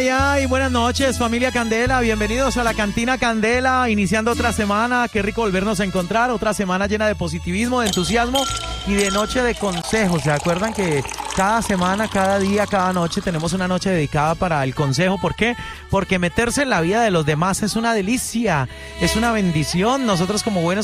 ay, buenas noches, familia Candela, bienvenidos a la Cantina Candela, iniciando otra semana, qué rico volvernos a encontrar, otra semana llena de positivismo, de entusiasmo y de noche de consejos. ¿Se acuerdan que cada semana, cada día, cada noche tenemos una noche dedicada para el consejo? ¿Por qué? Porque meterse en la vida de los demás es una delicia, es una bendición. Nosotros como buenos